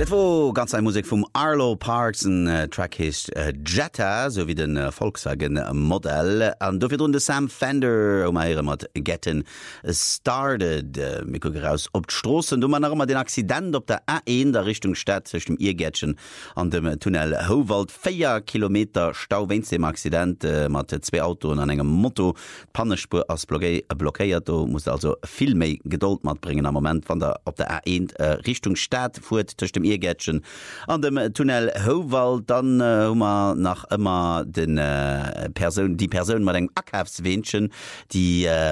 wo ganz ein Musik vom Arlo Parks Track hecht Jetta so wie den Volkswagen Modell an dofir run de Sam Fender mat Getting Started Mikroaus op d'Strossen. Du man immer den Accident op der A1 der Richtung Stadt sech dem Irgätschen an dem Tunnel Howald 4 Kilometer Stau wenn dem Accident mat 2 Autoen an engem Motto Pannespur ass blockéiert. Du muss also viel méi Geduld mat bringen am moment van der op der A1 Richtung Stadt fuhrt durch dem Irgätschen an dem Tunnel Howald dann hummer nach immer den die Person mat eng Ackhafswenschen die